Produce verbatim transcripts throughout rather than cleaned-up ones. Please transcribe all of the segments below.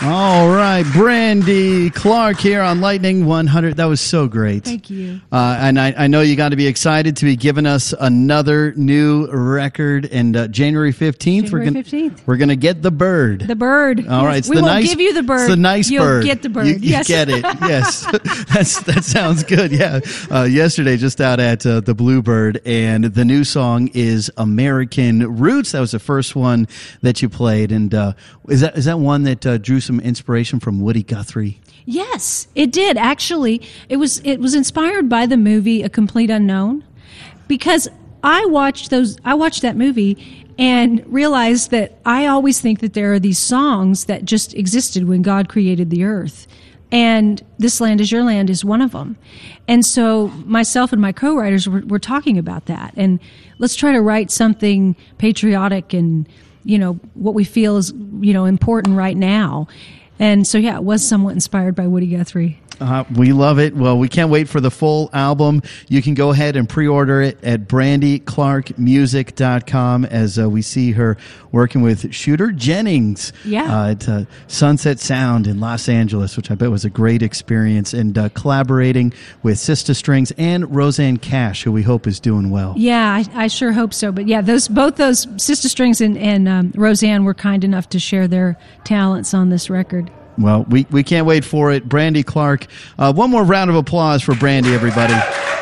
All right, Brandy Clark here on Lightning one hundred. That was so great. Thank you. Uh, and I, I know you got to be excited to be giving us another new record. And uh, January fifteenth, January we're going fifteenth. we're gonna get the bird. The bird. All yes. right, it's we the won't nice, give you the bird. It's the nice You'll bird. get the bird. You, you yes. get it. Yes, That's that sounds good. Yeah. Uh, yesterday, just out at uh, the Bluebird, and the new song is American Roots. That was the first one that you played, and uh, is that is that one that uh, drew some inspiration from Woody Guthrie? Yes, it did. Actually, it was it was inspired by the movie A Complete Unknown, because I watched those I watched that movie and realized that I always think that there are these songs that just existed when God created the earth. And This Land Is Your Land is one of them. And so myself and my co-writers were, were talking about that. And let's try to write something patriotic and, you know, what we feel is, you know, important right now. And so, yeah, it was somewhat inspired by Woody Guthrie. Uh, we love it. Well, we can't wait for the full album. You can go ahead and pre-order it at brandy clark music dot com as uh, we see her working with Shooter Jennings Yeah. uh, at uh, Sunset Sound in Los Angeles, which I bet was a great experience, and uh, collaborating with Sister Strings and Roseanne Cash, who we hope is doing well. Yeah, I, I sure hope so. But yeah, those both those Sister Strings and, and um, Roseanne were kind enough to share their talents on this record. Well, we, we can't wait for it. Brandy Clark. Uh, one more round of applause for Brandy, everybody.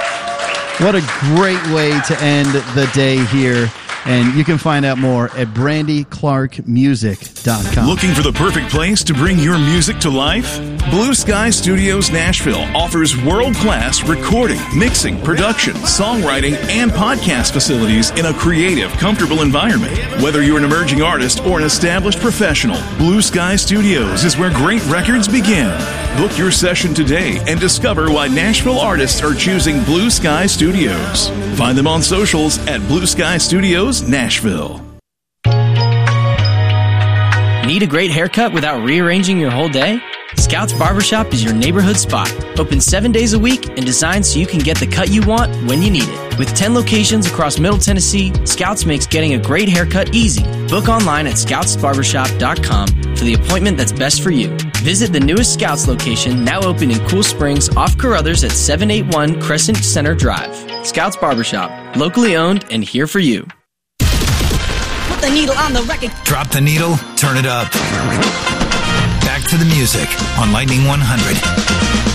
What a great way to end the day here. And you can find out more at brandy clark music dot com. Looking for the perfect place to bring your music to life? Blue Sky Studios Nashville offers world-class recording, mixing, production, songwriting, and podcast facilities in a creative, comfortable environment. Whether you're an emerging artist or an established professional, Blue Sky Studios is where great records begin. Book your session today and discover why Nashville artists are choosing Blue Sky Studios. Find them on socials at Blue Sky Studios Nashville. Need a great haircut without rearranging your whole day? Scouts Barbershop is your neighborhood spot. Open seven days a week and designed so you can get the cut you want when you need it. With ten locations across Middle Tennessee, Scouts makes getting a great haircut easy. Book online at scouts barbershop dot com for the appointment that's best for you. Visit the newest Scouts location, now open in Cool Springs off Carruthers at seven eighty-one Crescent Center Drive. Scouts Barbershop, locally owned and here for you. Put the needle on the record. Drop the needle, turn it up. Back to the music on Lightning one hundred.